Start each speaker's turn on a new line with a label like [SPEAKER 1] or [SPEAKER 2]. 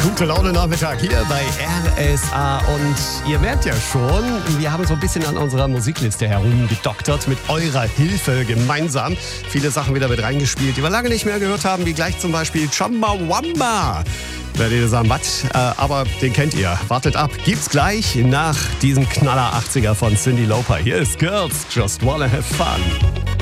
[SPEAKER 1] Gute Laune Nachmittag hier bei RSA und ihr merkt ja schon, wir haben so ein bisschen an unserer Musikliste herumgedoktert mit eurer Hilfe gemeinsam. Viele Sachen wieder mit reingespielt, die wir lange nicht mehr gehört haben, wie gleich zum Beispiel Chumbawamba. Werdet ihr sagen, was? Aber den kennt ihr. Wartet ab, gibt's gleich nach diesem Knaller 80er von Cyndi Lauper. Hier ist Girls Just Wanna Have Fun.